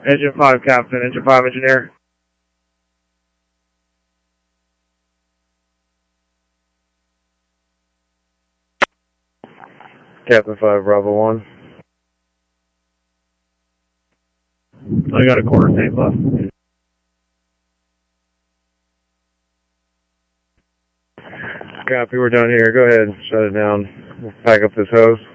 Engine 5, Captain. Engine 5, Engineer. Captain 5, Bravo 1. I got a quarter tank left. Copy, we're done here. Go ahead and shut it down. We'll pack up this hose.